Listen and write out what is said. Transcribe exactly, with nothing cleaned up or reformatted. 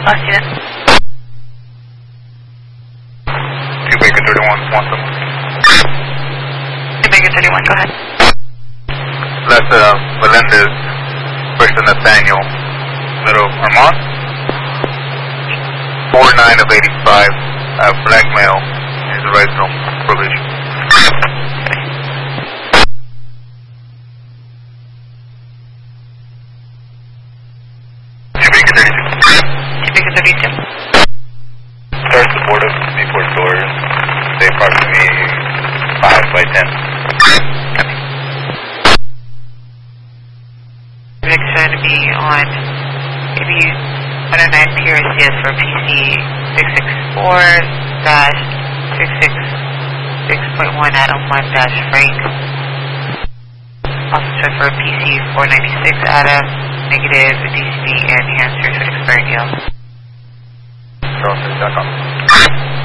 Last unit. two Baker thirty-one, one seven. two Baker thirty-one, go ahead. That's uh, Melendez, first Nathaniel, middle of Vermont. four nine of eighty-five, uh, black male, is the right zone, provision. two Baker thirty-two. two Baker thirty-two. Start supportive, Newport doors, stay approximately five by ten. It's going to be on maybe one oh nine P R C S for P C six six four dash six six six point one Adam one dash Frank. Also check for P C four ninety-six Adam, negative D C B and the answer to expired deal. Charles, dot com.